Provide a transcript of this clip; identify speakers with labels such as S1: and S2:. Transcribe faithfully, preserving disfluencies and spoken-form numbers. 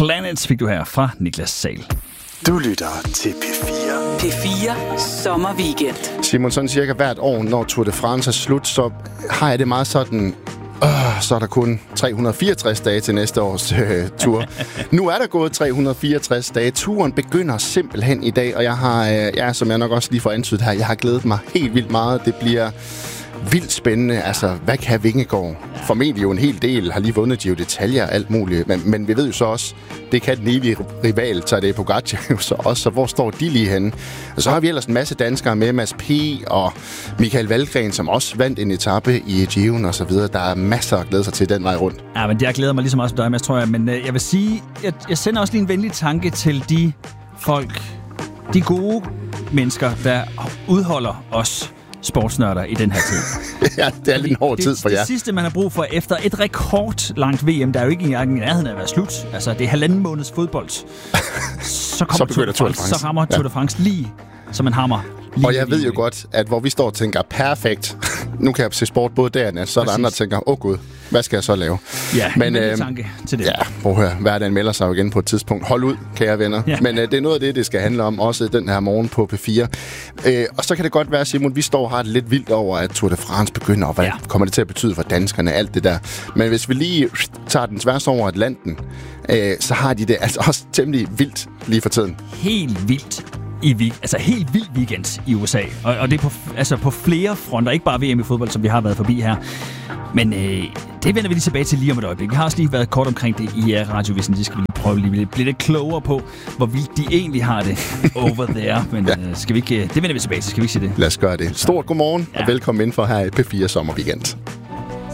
S1: Planets fik du her fra Niklas Sahl.
S2: Du lytter til P fire.
S3: P fire Sommerweekend.
S2: Simon, sådan cirka hvert år, når Tour de France er slut, så har jeg det meget sådan... Øh, så er der kun tre hundrede og fireogtres dage til næste års øh, tur. Nu er der gået tre hundrede og fireogtres dage. Turen begynder simpelthen i dag, og jeg har, øh, ja, som jeg nok også lige får antydet her, jeg har glædet mig helt vildt meget. Det bliver vildt spændende. Altså, hvad kan Vingegaard? Formentlig jo en hel del, har lige vundet Giro d'Italia og alt muligt. Men, men vi ved jo så også, det kan den evige rival, Tadej Pogacar jo så også. Så hvor står de lige henne? Og så har vi ellers en masse danskere med, Mads P. og Michael Valgren, som også vandt en etape i Giroen og så videre. Der er masser at glæde sig til den vej rundt.
S1: Ja, men det har glædet mig lige så meget som dig, Mads, tror jeg. Men øh, jeg vil sige, jeg, jeg sender også lige en venlig tanke til de folk, de gode mennesker, der udholder os sportsnørder i den her tid.
S2: Ja, det er lidt en hård tid for jer.
S1: Det sidste, man har brug for efter et rekordlangt V M, der er jo ikke engang i nærheden af at være slut. Altså, det er halvanden måneds fodbold. Så kommer
S2: så Tour de France.
S1: Så rammer Tour de France lige som en hammer. Lige
S2: og jeg
S1: lige
S2: ved jo
S1: lige.
S2: godt, at hvor vi står og tænker, perfekt, nu kan jeg se sport både der og nat, så er der andre, der tænker, åh oh, gud, hvad skal jeg så lave?
S1: Ja, men øh, tanke til det.
S2: Ja, prøv at høre, hverdagen melder sig jo igen på et tidspunkt. Hold ud, kære venner. Ja. Men øh, det er noget af det, det skal handle om, også den her morgen på P fire. Øh, og så kan det godt være, Simon, vi står og har det lidt vildt over, at Tour de France begynder, og hvad ja. kommer det til at betyde for danskerne, alt det der. Men hvis vi lige tager den tværs over Atlanten, øh, så har de det altså også temmelig vildt lige for tiden.
S1: Helt vildt. I week- altså helt vild weekend i U S A. Og, og det er på, altså på flere fronter. Ikke bare V M i fodbold, som vi har været forbi her. Men øh, det vender vi lige tilbage til lige om et øjeblik. Vi har også lige været kort omkring det i uh, radiovisen. Det skal vi lige prøve lige at blive lidt klogere på, hvor vildt de egentlig har det over there. Men ja. øh, skal vi ikke, det vender vi tilbage til. Skal vi ikke sige det?
S2: Lad os gøre det. Stort godmorgen ja. og velkommen ind for her i P fire Sommerweekend.